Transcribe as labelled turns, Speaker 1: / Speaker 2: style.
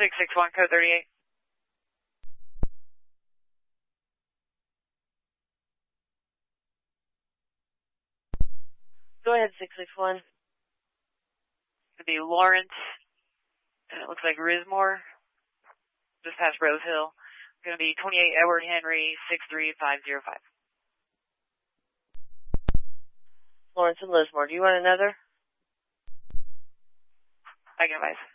Speaker 1: 661, code 38.
Speaker 2: Go ahead, 661.
Speaker 1: It'll be Lawrence, and it looks like Rismore, just past Rose Hill. Going to be 28 Edward Henry, 63505.
Speaker 2: Lawrence and Lismore. Do you want another?
Speaker 1: I can advise.